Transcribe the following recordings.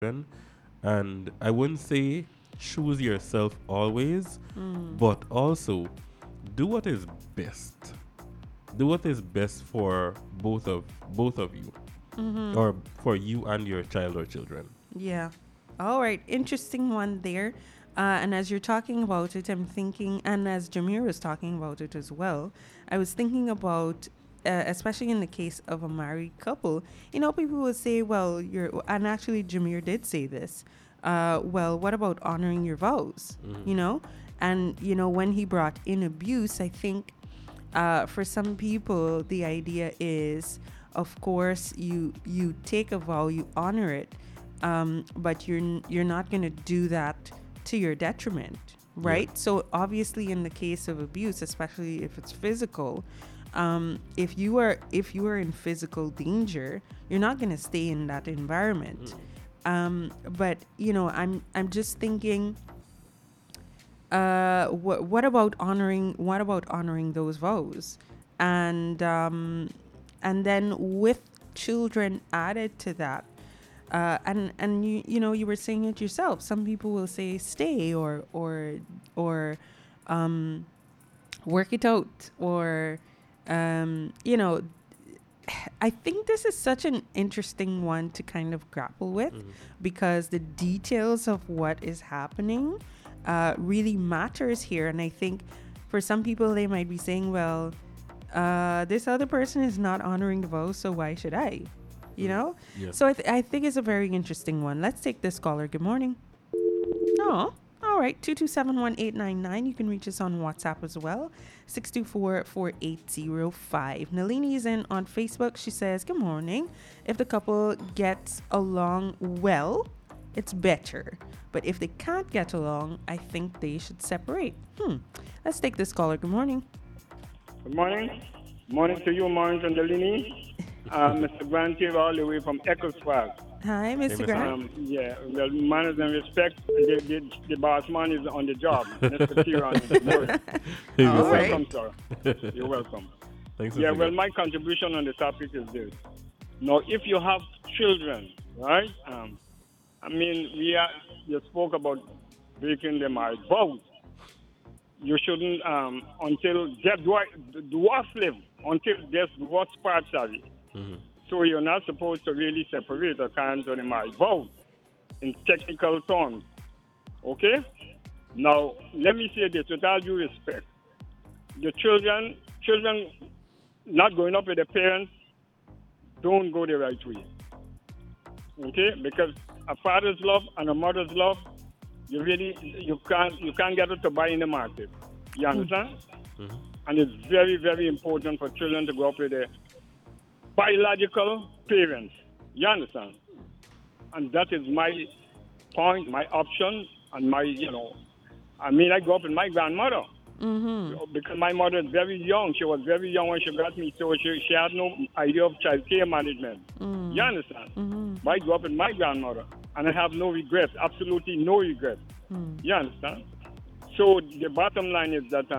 And I wouldn't say choose yourself always, but also do what is best. Do what is best for both of you, or for you and your child or children. Yeah. All right. Interesting one there. And as you're talking about it, I'm thinking, and as Jameer was talking about it as well, I was thinking about, especially in the case of a married couple, people will say, well, and actually Jameer did say this, well, what about honoring your vows? You know? And, when he brought in abuse, I think for some people, the idea is, of course, you take a vow, you honor it, but you're not going to do that to your detriment, Yeah. right? So obviously, in the case of abuse, especially if it's physical, if you are in physical danger, you're not going to stay in that environment. But I'm just thinking, what about honoring those vows, and then with children added to that, and you were saying it yourself, some people will say stay, or work it out, or you know I think this is such an interesting one to kind of grapple with, because the details of what is happening really matters here. And I think for some people, they might be saying, well, this other person is not honoring the vow, so why should I? You know? Yeah. So I think it's a very interesting one. Let's take this caller. Good morning. Oh, all right. 2271899. You can reach us on WhatsApp as well. 624-4805. Nalini is in on Facebook. She says, good morning. If the couple gets along well, it's better. But if they can't get along, I think they should separate. Let's take this caller. Good morning. Good morning. Morning to you, morning to Delini. Mr. Grant here all the way from Eccles Park. Hi, Hey, Mr. Mr. Grant. Grant. Yeah, well, manners and respect, the boss man is on the job. Mr. Kieran is working. Hey, All You're Mr. right. welcome, sir. You're welcome. Thanks, Yeah, Mr. well, Grant. my contribution on the topic is this. Now, if you have children, right? You spoke about breaking the marriage vows. You shouldn't, until death do us live, until death do us part, sorry. So you're not supposed to really separate according to the marriage vows in technical terms. Okay? Now, let me say this with all due respect. The children not going up with the parents don't go the right way. Okay? Because a father's love and a mother's love, you can't get it to buy in the market. You understand? And it's very, very important for children to grow up with their biological parents. You understand? And that is my point, my option, and I grew up with my grandmother. Because my mother is very young. She was very young when she got me, so she had no idea of child care management. You understand? But I grew up with my grandmother, and I have no regrets, absolutely no regrets. You understand? So the bottom line is that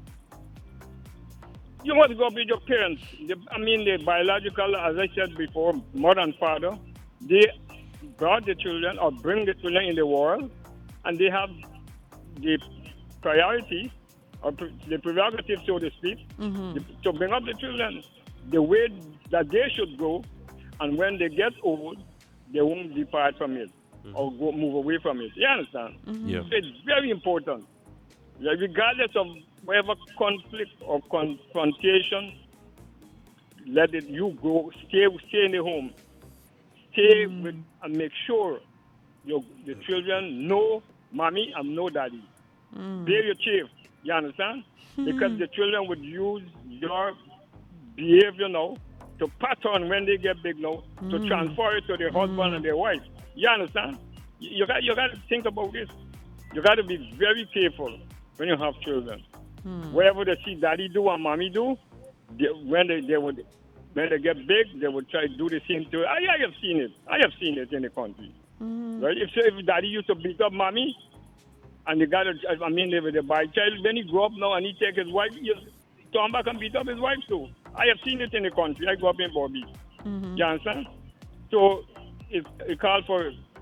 you want to go up with your parents. The biological, as I said before, mother and father, they brought the children or bring the children in the world, and they have the priority or the prerogative, so to speak, to bring up the children the way that they should go, and when they get old, they won't depart from it or move away from it. You understand? Yeah. So it's very important. Regardless of whatever conflict or confrontation, let it you go. Stay in the home. Stay with and make sure the children know mommy and know daddy. Bear your chief. You understand? Because the children would use your behavior now to pattern when they get big now to transfer it to their husband and their wife. You understand? You got to think about this. You got to be very careful when you have children. Whatever they see daddy do and mommy do, when they get big, they would try to do the same to. I have seen it. I have seen it in the country. Right? If daddy used to beat up mommy, and the guy they were the by child, then he grew up now and he take his wife, he turn back and beat up his wife too. I have seen it in the country. I grew up in Bobby. You understand? So it calls for